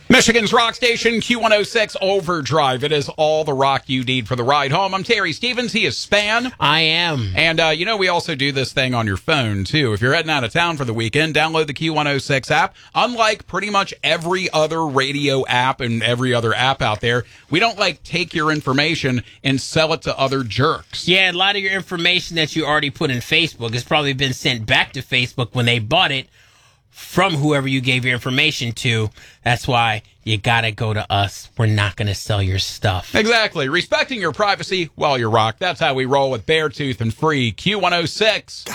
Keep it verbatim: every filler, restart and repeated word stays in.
Michigan's rock station, Q one oh six Overdrive. It is all the rock you need for the ride home. I'm Terry Stevens. He is Span. I am. And, uh, you know, we also do this thing on your phone, too. If you're heading out of town for the weekend, download the Q one oh six app. Unlike pretty much every other radio app and every other app out there, we don't, like, take your information and sell it to other jerks. Yeah, a lot of your information that you already put in Facebook has probably been sent back to Facebook when they bought it from whoever you gave your information to. That's why you gotta go to us. We're not gonna sell your stuff. Exactly. Respecting your privacy while you rock. That's how we roll with Beartooth and Free. Q one oh six.